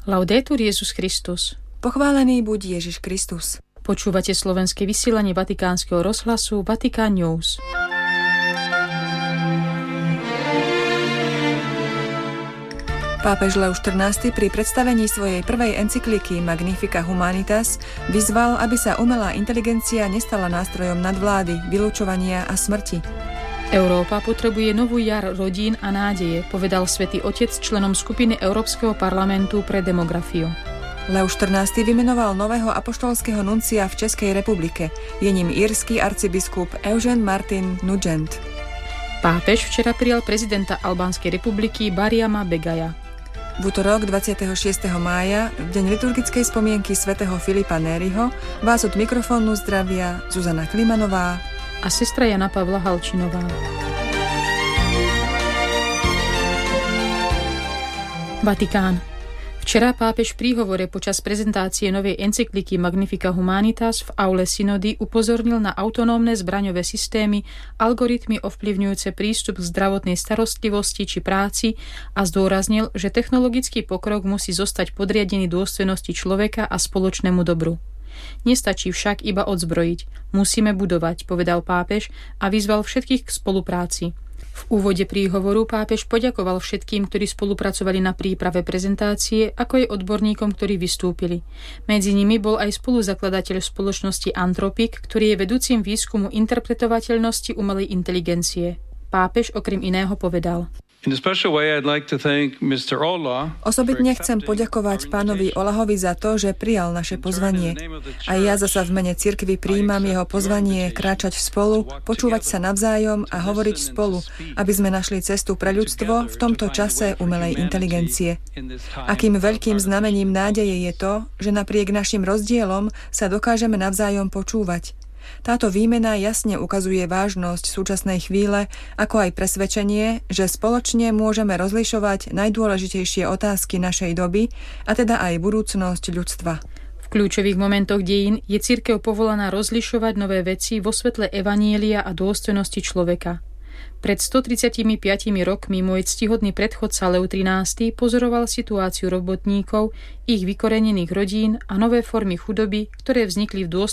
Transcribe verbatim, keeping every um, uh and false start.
Laudetur Jesus Christus. Pochválený buď Ježiš Kristus. Počúvate slovenské vysielanie Vatikánskeho rozhlasu Vatikán News. Pápež Leoš štrnásty pri predstavení svojej prvej encykliky Magnificat Humanitas vyzval, aby sa umelá inteligencia nestala nástrojom nadvlády, vylúčovania a smrti. Európa potrebuje novú jar rodín a nádeje, povedal Svätý Otec členom skupiny Európskeho parlamentu pre demografiu. Leoš štrnásty vymenoval nového apoštolského nuncia v Českej republike. Je ním írsky arcibiskup Eugen Martin Nugent. Pápež včera prijal prezidenta Albánskej republiky Bariama Begaja. V utorok dvadsiateho šiesteho mája, v deň liturgickej spomienky svätého Filipa Nériho, vás od mikrofónu zdravia Zuzana Klimanová a sestra Jana Pavla Halčinová. Vatikán. Včera pápež v príhovore počas prezentácie novej encykliky Magnificat Humanitas v aule synody upozornil na autonómne zbraňové systémy, algoritmy ovplyvňujúce prístup k zdravotnej starostlivosti či práci a zdôraznil, že technologický pokrok musí zostať podriadený dôstojnosti človeka a spoločnému dobru. Nestačí však iba odzbrojiť, musíme budovať, povedal pápež a vyzval všetkých k spolupráci. V úvode príhovoru pápež poďakoval všetkým, ktorí spolupracovali na príprave prezentácie, ako aj odborníkom, ktorí vystúpili. Medzi nimi bol aj spoluzakladateľ spoločnosti Anthropic, ktorý je vedúcim výskumu interpretovateľnosti umelej inteligencie. Pápež okrem iného povedal: Osobitne chcem poďakovať pánovi Olahovi za to, že prijal naše pozvanie. A ja zasa v mene cirkvi prijímam jeho pozvanie kráčať spolu, počúvať sa navzájom a hovoriť spolu, aby sme našli cestu pre ľudstvo v tomto čase umelej inteligencie. Akým veľkým znamením nádeje je to, že napriek našim rozdielom sa dokážeme navzájom počúvať. Táto výmena jasne ukazuje vážnosť súčasnej chvíle, ako aj presvedčenie, že spoločne môžeme rozlišovať najdôležitejšie otázky našej doby, a teda aj budúcnosť ľudstva. V kľúčových momentoch dejín je cirkev povolaná rozlišovať nové veci vo svetle evanielia a dôstojnosti človeka. Pred stotridsaťpäť rokmi môj ctihodný predchodca Leo trinásty pozoroval situáciu robotníkov, ich vykorenených rodín a nové formy chudoby, ktoré vznikli v dôstojnosti